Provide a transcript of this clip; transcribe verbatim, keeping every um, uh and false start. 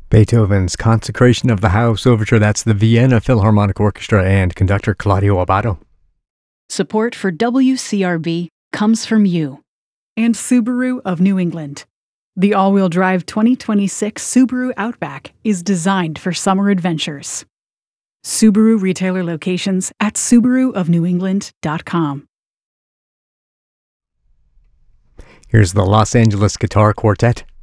Beethoven's Consecration of the House Overture. That's the Vienna Philharmonic Orchestra and conductor Claudio Abbado. Support for W C R B comes from you and Subaru of New England. The all-wheel drive twenty twenty-six Subaru Outback is designed for summer adventures. Subaru retailer locations at subaru of new england dot com. Here's the Los Angeles Guitar Quartet.